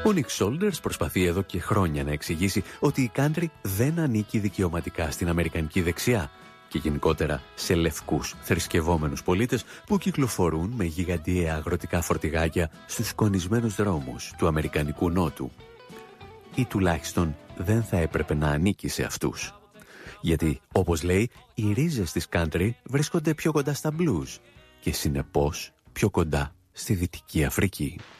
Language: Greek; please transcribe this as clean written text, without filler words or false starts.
Ο Νικ Σόλντερς προσπαθεί εδώ και χρόνια να εξηγήσει ότι η country δεν ανήκει δικαιωματικά στην αμερικανική δεξιά και γενικότερα σε λευκούς θρησκευόμενους πολίτες που κυκλοφορούν με γιγαντιαία αγροτικά φορτηγάκια στους σκονισμένους δρόμους του αμερικανικού νότου. Ή τουλάχιστον δεν θα έπρεπε να ανήκει σε αυτούς. Γιατί, όπως λέει, οι ρίζες της country βρίσκονται πιο κοντά στα blues και συνεπώς πιο κοντά στη Δυτική Αφρική.